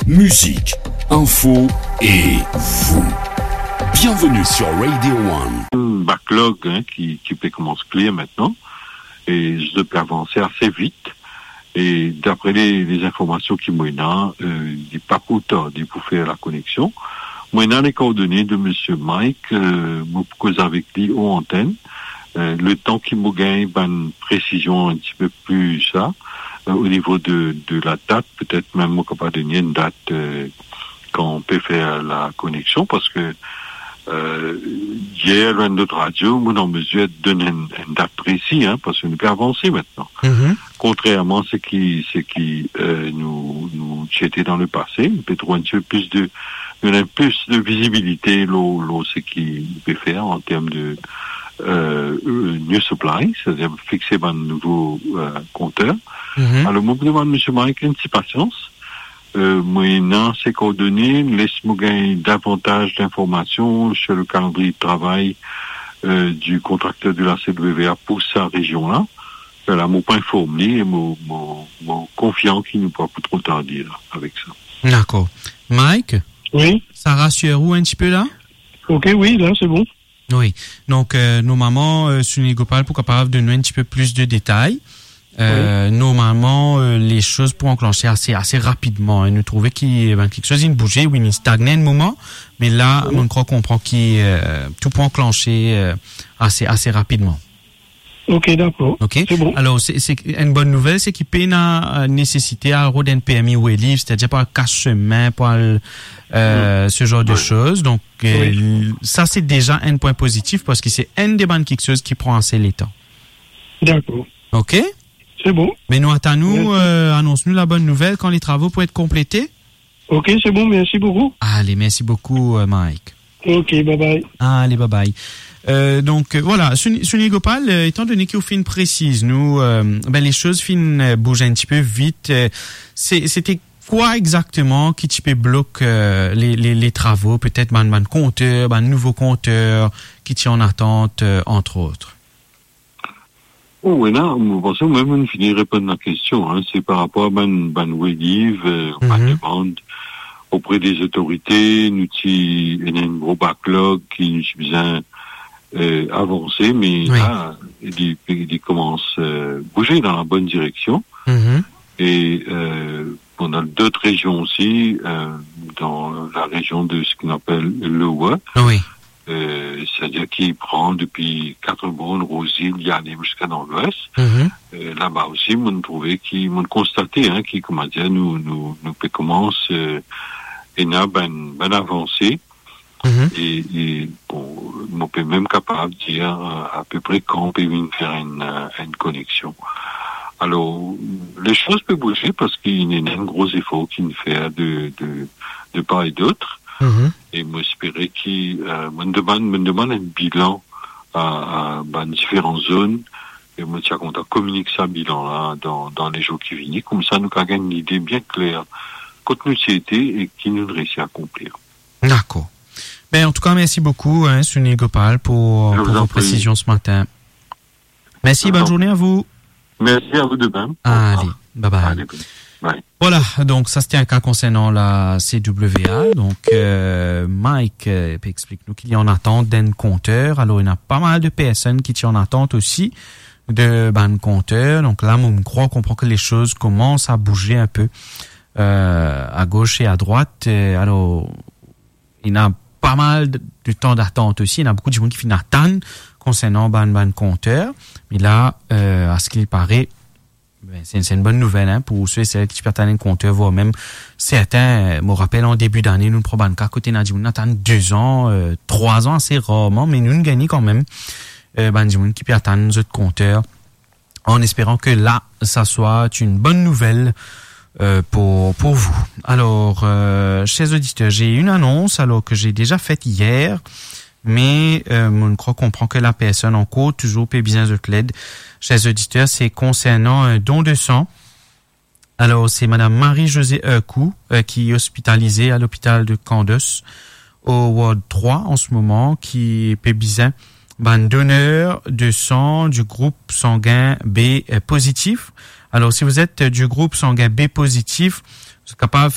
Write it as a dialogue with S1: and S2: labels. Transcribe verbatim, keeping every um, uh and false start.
S1: musique, info et vous. Bienvenue sur Radio One.
S2: Un backlog hein, qui, qui peut commencer clair maintenant et je peux avancer assez vite. Et d'après les, les informations qui m'ont données, euh, il n'est pas pour tarder pour faire la connexion. Moi, j'ai les coordonnées de Monsieur Mike, euh, je cause avec lui aux antennes. Euh, le temps qu'il me gagne, ben, une précision un petit peu plus ça, euh, au niveau de, de la date, peut-être même moi capable de donner une date euh, quand on peut faire la connexion, parce que euh, hier, à notre radio, on est en mesure de donner une, une date précise, hein, parce qu'on peut avancer maintenant. Mm-hmm. Contrairement à ce qui, ce qui euh, nous, nous était dans le passé, on peut trouver un petit peu plus de, on a plus de visibilité, l'eau, l'eau, ce qu'il peut faire en termes de euh, new supply, c'est-à-dire fixer un nouveau euh, compteur. Mm-hmm. Alors, moi, je demande, M. Mike, une petite patience. Euh, moyennant ces coordonnées, laisse-moi gagner davantage d'informations sur le calendrier de travail euh, du contracteur de la C W A pour sa région-là. Voilà, mon point informé et mon, mon, mon confiant qu'il ne pourra pas trop tarder là, avec ça.
S3: D'accord. Mike?
S4: Oui.
S3: Ça rassure où un petit peu là?
S4: Ok, oui, là, c'est bon.
S3: Oui. Donc, euh, normalement, euh, Sunny Gopal, pour capable de nous un petit peu plus de détails. Euh, oui. Normalement, euh, les choses pour enclencher assez, assez rapidement. Hein. Nous trouvons qu'il ben, quelque chose, il bougeait, oui, il stagnait un moment. Mais là, oui. On croit comprend qu'il euh, tout pour enclencher euh, assez, assez rapidement.
S4: Ok, d'accord.
S3: Ok.
S4: C'est bon.
S3: Alors, c'est, c'est une bonne nouvelle, c'est qu'il peut a nécessité à road N P M I ou livre, c'est-à-dire par le cache-chemin, par le, euh, oui. ce genre de oui. choses. Donc, euh, oui. ça, c'est déjà un point positif parce que c'est une des bonnes quelque chose qui prend assez les temps.
S4: D'accord.
S3: Ok.
S4: C'est bon.
S3: Mais nous, attends-nous, euh, annonce-nous la bonne nouvelle quand les travaux pourront être complétés.
S4: Ok, c'est bon, merci beaucoup.
S3: Allez, merci beaucoup, Mike.
S4: Ok, bye bye.
S3: Allez, bye bye. Euh, donc euh, voilà, Sunny Gopal, euh, étant donné qu'il fin précise, nous, euh, ben les choses fin euh, bougent un petit peu vite. Euh, c'est, c'était quoi exactement qui type bloque euh, les, les les travaux, peut-être ben ben compteur, ben nouveau compteur qui tient en attente, euh, entre autres.
S2: Oh oui, là, je pense que même on finit de répondre à la question. Hein, c'est par rapport à ben ben Welive, euh, mm-hmm. ma demande auprès des autorités, nous il y a un gros backlog qui nous besoin Euh, avancé, mais oui. là, il, il commence à euh, bouger dans la bonne direction. Mm-hmm. Et euh, on a d'autres régions aussi, euh, dans la région de ce qu'on appelle l'Oua.
S3: Oui.
S2: Euh, c'est-à-dire qu'il prend depuis Quatre-Bonnes, Rosil, Yann jusqu'à dans l'Ouest. Mm-hmm. Euh, là-bas aussi, on trouvait qu'ils m'ont constaté, hein, qui, comment dire, nous, nous, nous commence euh, et n'a ben, ben avancé. Mm-hmm. Et, et bon, on peut même capable de dire à peu près quand on peut faire une, une connexion. Alors, les choses peuvent bouger parce qu'il y a un gros effort qu'il fait de, de, de part et d'autre. Mm-hmm. Et moi, j'espérais qu'il euh, me demande, me demande un bilan à, à, à différentes zones. Et moi, tiens, on communique ça bilan-là dans, dans les jours qui viennent. Comme ça, nous avons une idée bien claire quand nous c'était et qui nous réussit à accomplir.
S3: D'accord. Ben, en tout cas, merci beaucoup, hein, Sunny Gopal, pour, pour vos précisions ce matin. Merci, bonne journée à vous.
S2: Merci à vous de même.
S3: Allez, bye bye. Allez, bye. Voilà, donc ça c'était un cas concernant la C W A. Donc, euh, Mike euh, explique-nous qu'il y a en attente d'un compteur. Alors, il y a pas mal de P S N qui sont en attente aussi de ban compteur. Donc là, on croit, on comprend que les choses commencent à bouger un peu euh, à gauche et à droite. Et alors, il y a pas mal de, de temps d'attente aussi. Il y a beaucoup de gens qui finissent attendre concernant ban ban compteur. Mais là, euh, à ce qu'il paraît, ben, c'est, c'est une bonne nouvelle, hein, pour ceux et celles qui peuvent attendre un compteur, voire même certains, euh, me rappelle en début d'année, nous, probablement, qu'à côté, nous, on attend deux ans, euh, trois ans assez rarement, mais nous, nous gagnons quand même, euh, ben, qui peuvent attendre nos autres compteurs, en espérant que là, ça soit une bonne nouvelle, Euh, pour pour vous. Alors, euh, chers auditeurs, j'ai une annonce alors que j'ai déjà faite hier, mais euh, on croit comprend que la personne en cours toujours paie bien de l'aide. Chers auditeurs, c'est concernant un don de sang. Alors, c'est Madame Marie-Josée Hercou euh, qui est hospitalisée à l'hôpital de Candos au Ward trois en ce moment, qui paie bien un donneur de sang du groupe sanguin B positif. Alors, si vous êtes du groupe sanguin B positif, vous êtes capable